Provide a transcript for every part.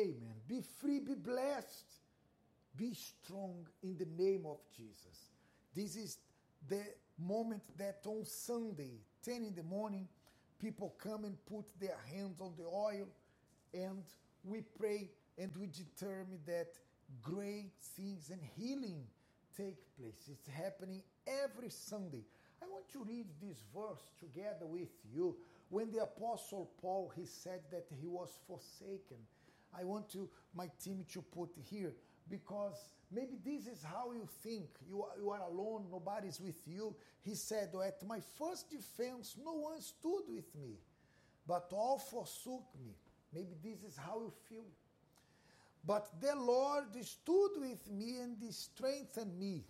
Amen. Be free, be blessed. Be strong in the name of Jesus. This is the moment that on Sunday, 10 in the morning, people come and put their hands on the oil, and we pray and we determine that great things and healing take place. It's happening every Sunday. I want to read this verse together with you. When the Apostle Paul, he said that he was forsaken. I want my team to put here, because maybe this is how you think. You are alone, nobody's with you. He said, at my first defense, no one stood with me, but all forsook me. Maybe this is how you feel. But the Lord stood with me and strengthened me.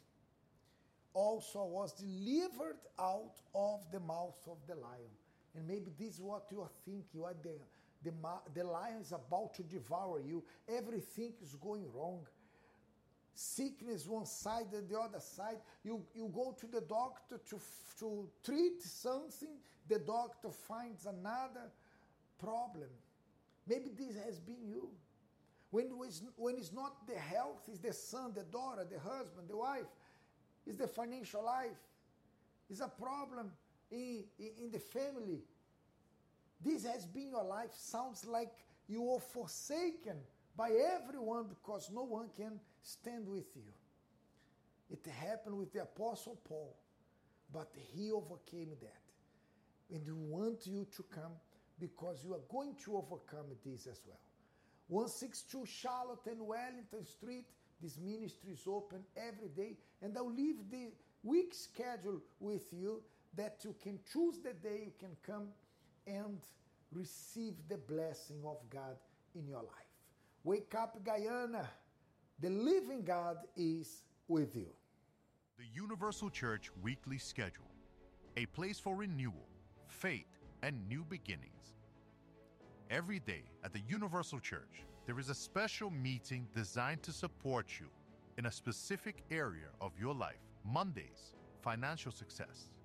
Also was delivered out of the mouth of the lion. And maybe this is what you are thinking. You are the lion is about to devour you. Everything is going wrong. Sickness one side and the other side. You go to the doctor to treat something. The doctor finds another problem. Maybe this has been you. When it's not the health, it's the son, the daughter, the husband, the wife. It's the financial life. It's a problem in the family. This has been your life. Sounds like you are forsaken by everyone because no one can stand with you. It happened with the Apostle Paul, but he overcame that. And we want you to come because you are going to overcome this as well. 162 Charlotte and Wellington Street. This ministry is open every day, and I'll leave the week schedule with you that you can choose the day you can come and receive the blessing of God in your life. Wake up, Guyana. The living God is with you. The Universal Church Weekly Schedule, a place for renewal, faith, and new beginnings. Every day at the Universal Church, there is a special meeting designed to support you in a specific area of your life. Mondays, financial success.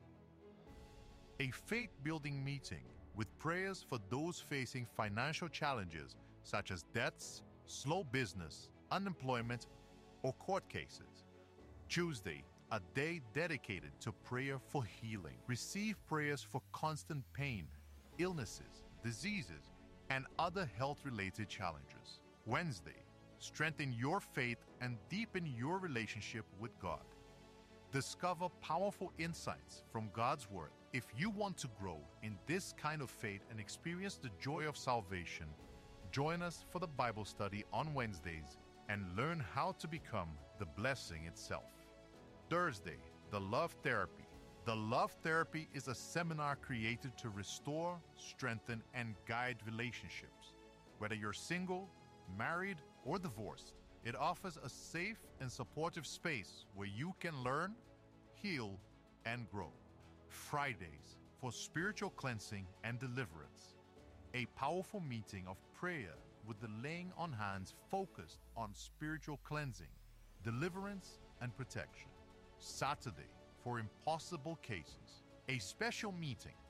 A faith-building meeting with prayers for those facing financial challenges such as debts, slow business, unemployment, or court cases. Tuesday, a day dedicated to prayer for healing. Receive prayers for constant pain, illnesses, diseases, and other health-related challenges. Wednesday, strengthen your faith and deepen your relationship with God. Discover powerful insights from God's Word. If you want to grow in this kind of faith and experience the joy of salvation, join us for the Bible study on Wednesdays and learn how to become the blessing itself. Thursday, the Love Therapy. The Love Therapy is a seminar created to restore, strengthen, and guide relationships. Whether you're single, married, or divorced, it offers a safe and supportive space where you can learn, heal, and grow. Fridays, for spiritual cleansing and deliverance. A powerful meeting of prayer with the laying on hands focused on spiritual cleansing, deliverance, and protection. Saturday, for impossible cases. A special meeting